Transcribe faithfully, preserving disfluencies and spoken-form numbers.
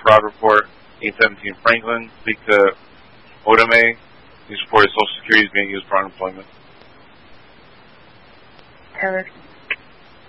fraud report. eight seventeen Franklin, speak to Odame. He's reported Social Security is being used for unemployment. Eric